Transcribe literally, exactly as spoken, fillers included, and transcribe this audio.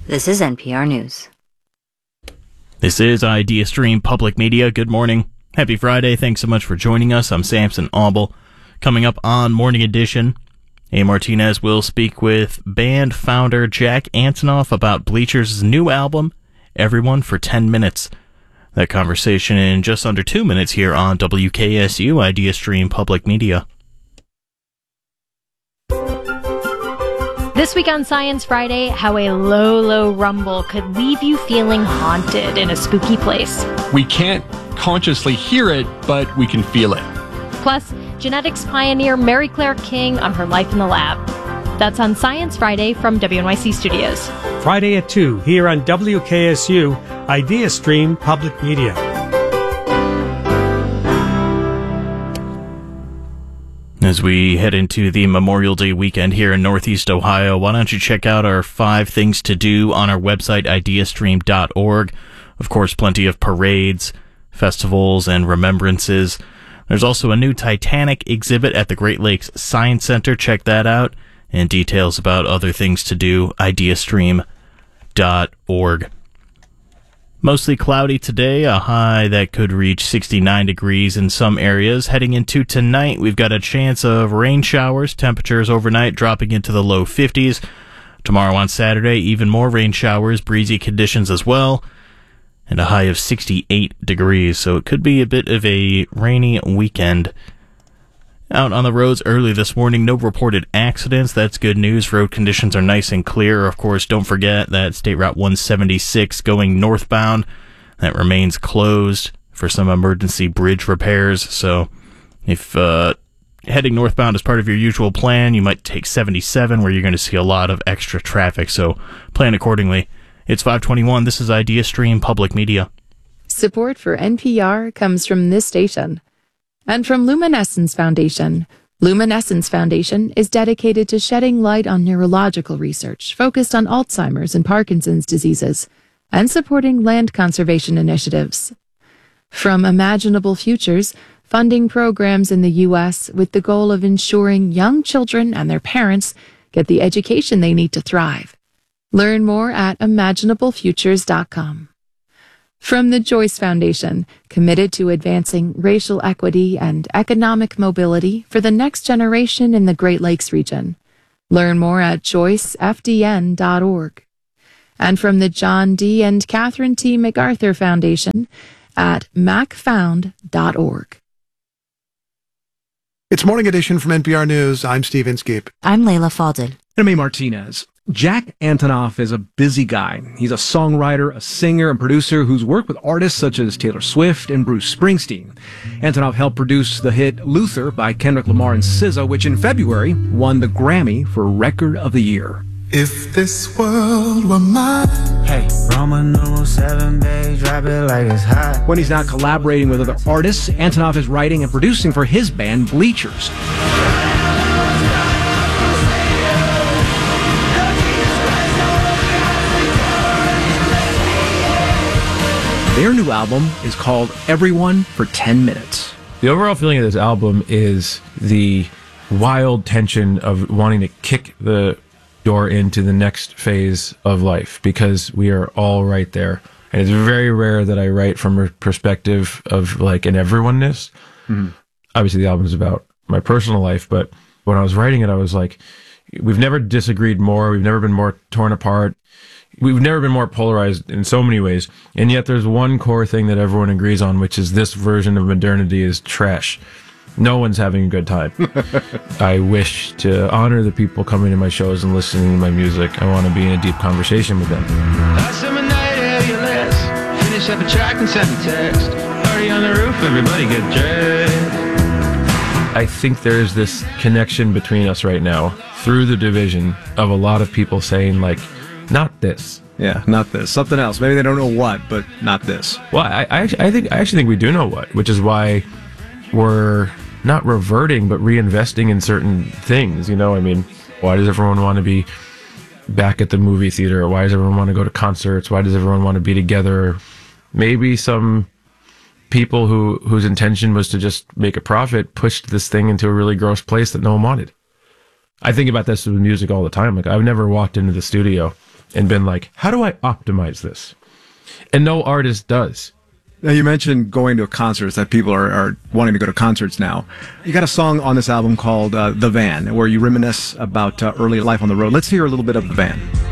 This is N P R News. This is IdeaStream Public Media. Good morning. Happy Friday. Thanks so much for joining us. I'm Samson Auble. Coming up on Morning Edition, A. Martinez will speak with band founder Jack Antonoff about Bleachers' new album, Everyone for ten minutes. That conversation in just under two minutes here on W K S U, IdeaStream Public Media. This week on Science Friday, how a low, low rumble could leave you feeling haunted in a spooky place. We can't consciously hear it, but we can feel it. Plus, genetics pioneer Mary Claire King on her life in the lab. That's on Science Friday from W N Y C Studios. Friday at two, here on W K S U, IdeaStream Public Media. As we head into the Memorial Day weekend here in Northeast Ohio, why don't you check out our five things to do on our website, ideastream dot org. Of course, plenty of parades, festivals, and remembrances. There's also a new Titanic exhibit at the Great Lakes Science Center. Check that out. And details about other things to do, ideastream dot org. Mostly cloudy today, a high that could reach sixty-nine degrees in some areas. Heading into tonight, we've got a chance of rain showers, temperatures overnight dropping into the low fifties. Tomorrow on Saturday, even more rain showers, breezy conditions as well, and a high of sixty-eight degrees. So it could be a bit of a rainy weekend. Out on the roads early this morning, no reported accidents. That's good news. Road conditions are nice and clear. Of course, don't forget that State Route one seventy-six going northbound, that remains closed for some emergency bridge repairs. So if uh, heading northbound is part of your usual plan, you might take seventy-seven, where you're going to see a lot of extra traffic. So plan accordingly. It's five twenty-one. This is IdeaStream Public Media. Support for N P R comes from this station. And from Luminescence Foundation. Luminescence Foundation is dedicated to shedding light on neurological research focused on Alzheimer's and Parkinson's diseases and supporting land conservation initiatives. From Imaginable Futures, funding programs in the U S with the goal of ensuring young children and their parents get the education they need to thrive. Learn more at imaginable futures dot com. From the Joyce Foundation, committed to advancing racial equity and economic mobility for the next generation in the Great Lakes region. Learn more at joyce f d n dot org. And from the John D. and Catherine T. MacArthur Foundation at mac found dot org. It's Morning Edition from N P R News. I'm Steve Inskeep. I'm Layla Falded. And I'm A. Martinez. Jack Antonoff is a busy guy. He's a songwriter, a singer, and producer who's worked with artists such as Taylor Swift and Bruce Springsteen. Antonoff helped produce the hit Luther by Kendrick Lamar and S Z A, which in February won the Grammy for Record of the Year. If this world were mine. Hey, Roman numeral seven, babe, drop it like it's hot. When he's not collaborating with other artists, Antonoff is writing and producing for his band Bleachers. Their new album is called Everyone for ten minutes. The overall feeling of this album is the wild tension of wanting to kick the door into the next phase of life, because we are all right there. And it's very rare that I write from a perspective of like an everyoneness. Mm-hmm. Obviously, the album is about my personal life, but when I was writing it, I was like, we've never disagreed more. We've never been more torn apart. We've never been more polarized in so many ways, and yet there's one core thing that everyone agrees on, which is this version of modernity is trash. No one's having a good time. I wish to honor the people coming to my shows and listening to my music. I want to be in a deep conversation with them. Last summer night, L U S. Finish up a track and send a text. Party on the roof, everybody get dressed. I think there's this connection between us right now through the division of a lot of people saying, like, not this. Yeah, not this. Something else. Maybe they don't know what, but not this. Well, I, I, actually, I think I actually think we do know what, which is why we're not reverting, but reinvesting in certain things. You know, I mean, why does everyone want to be back at the movie theater? Why does everyone want to go to concerts? Why does everyone want to be together? Maybe some people who whose intention was to just make a profit pushed this thing into a really gross place that no one wanted. I think about this with music all the time. Like, I've never walked into the studio and been like, how do I optimize this? And no artist does. Now, you mentioned going to concerts, that people are, are wanting to go to concerts now. You got a song on this album called uh, The Van, where you reminisce about uh, early life on the road. Let's hear a little bit of The Van.